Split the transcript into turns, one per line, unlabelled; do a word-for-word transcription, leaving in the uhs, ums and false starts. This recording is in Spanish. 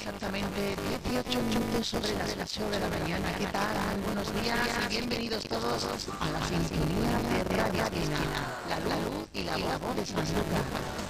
exactamente dieciocho minutos sobre las ocho de la mañana. ¿Qué tal? Muy buenos días y bienvenidos todos a la sintonía de Radio Esquina, la luz y la voz de San Lucas.